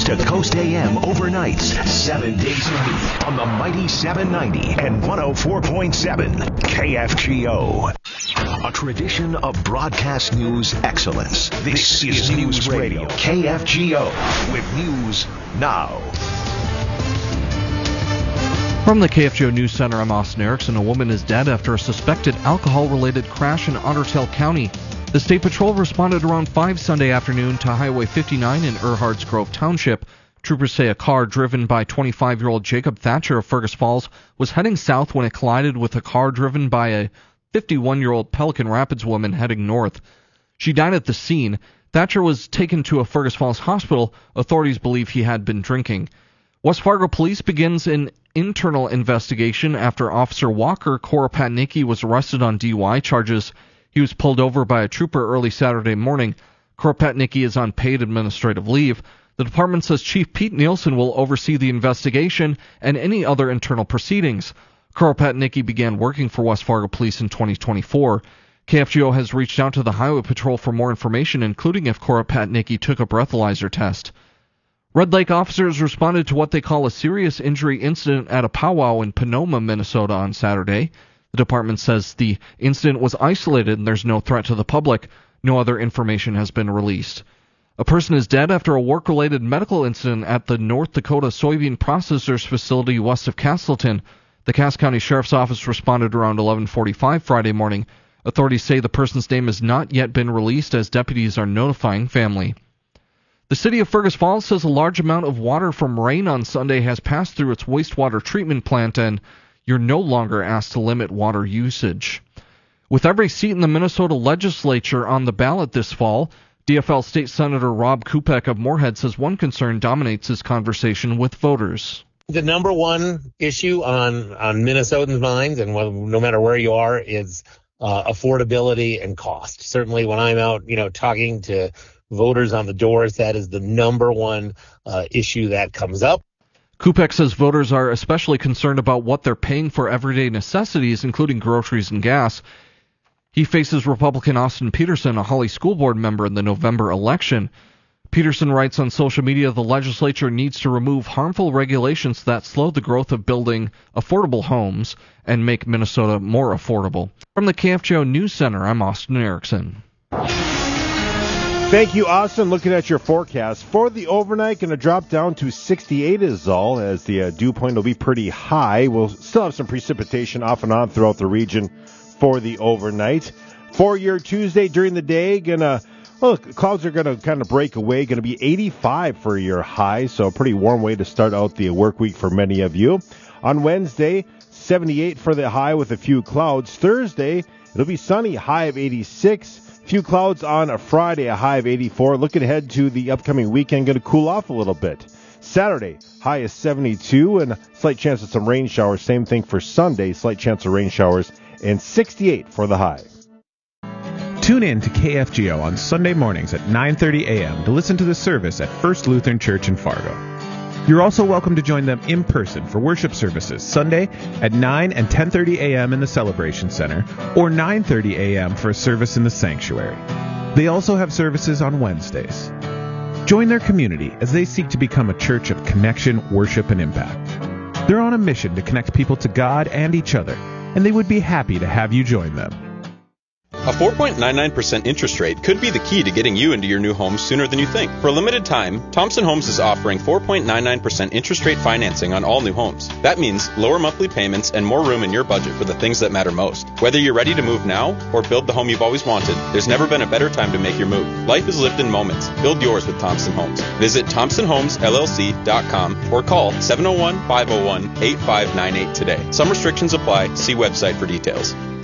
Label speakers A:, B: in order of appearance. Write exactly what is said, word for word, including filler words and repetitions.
A: to Coast A M overnights, seven days a week on the mighty seven ninety and one oh four point seven K F G O. A tradition of broadcast news excellence. This, this is News Radio, K F G O, with news now.
B: From the K F G O News Center, I'm Austin Erickson. A woman is dead after a suspected alcohol-related crash in Otter Tail County. The State Patrol responded around five Sunday afternoon to Highway fifty-nine in Erhards Grove Township. Troopers say a car driven by twenty-five-year-old Jacob Thatcher of Fergus Falls was heading south when it collided with a car driven by a fifty-one-year-old Pelican Rapids woman heading north. She died at the scene. Thatcher was taken to a Fergus Falls hospital. Authorities believe he had been drinking. West Fargo Police begins an internal investigation after Officer Walker Koropatnicki was arrested on D U I charges. He was pulled over by a trooper early Saturday morning. Koropatnicki is on paid administrative leave. The department says Chief Pete Nielsen will oversee the investigation and any other internal proceedings. Koropatnicki began working for West Fargo Police in twenty twenty-four. K F G O has reached out to the Highway Patrol for more information, including if Koropatnicki took a breathalyzer test. Red Lake officers responded to what they call a serious injury incident at a powwow in Pinoma, Minnesota on Saturday. The department says the incident was isolated and there's no threat to the public. No other information has been released. A person is dead after a work-related medical incident at the North Dakota soybean processors facility west of Castleton. The Cass County Sheriff's Office responded around eleven forty-five Friday morning. Authorities say the person's name has not yet been released as deputies are notifying family. The city of Fergus Falls says a large amount of water from rain on Sunday has passed through its wastewater treatment plant and you're no longer asked to limit water usage. With every seat in the Minnesota legislature on the ballot this fall, D F L State Senator Rob Kupek of Moorhead says one concern dominates his conversation with voters.
C: The number one issue on, on Minnesotans' minds, and no matter where you are, is uh, affordability and cost. Certainly when I'm out, you know, talking to voters on the doors, that is the number one uh, issue that comes up.
B: Kupek says voters are especially concerned about what they're paying for everyday necessities, including groceries and gas. He faces Republican Austin Peterson, a Holly School Board member, in the November election. Peterson writes on social media the legislature needs to remove harmful regulations that slow the growth of building affordable homes and make Minnesota more affordable. From the K F G O News Center, I'm Austin Erickson.
D: Thank you, Austin. Looking at your forecast for the overnight, going to drop down to sixty-eight is all, as the uh, dew point will be pretty high. We'll still have some precipitation off and on throughout the region for the overnight. For your Tuesday during the day, gonna well, clouds are going to kind of break away. Going to be eighty-five for your high, so a pretty warm way to start out the work week for many of you. On Wednesday, seventy-eight for the high with a few clouds. Thursday, it'll be sunny, high of eighty-six. Few clouds on a Friday, a high of eighty-four. Looking ahead to the upcoming weekend, going to cool off a little bit. Saturday, high is seventy-two, and slight chance of some rain showers. Same thing for Sunday, slight chance of rain showers, and sixty-eight for the high.
E: Tune in to K F G O on Sunday mornings at nine thirty a.m. to listen to the service at First Lutheran Church in Fargo. You're also welcome to join them in person for worship services Sunday at nine and ten thirty a.m. in the Celebration Center, or nine thirty a.m. for a service in the sanctuary. They also have services on Wednesdays. Join their community as they seek to become a church of connection, worship, and impact. They're on a mission to connect people to God and each other, and they would be happy to have you join them.
F: A four point nine nine percent interest rate could be the key to getting you into your new home sooner than you think. For a limited time, Thompson Homes is offering four point nine nine percent interest rate financing on all new homes. That means lower monthly payments and more room in your budget for the things that matter most. Whether you're ready to move now or build the home you've always wanted, there's never been a better time to make your move. Life is lived in moments. Build yours with Thompson Homes. Visit thompson homes l l c dot com or call seven oh one, five oh one, eight five nine eight today. Some restrictions apply. See website for details.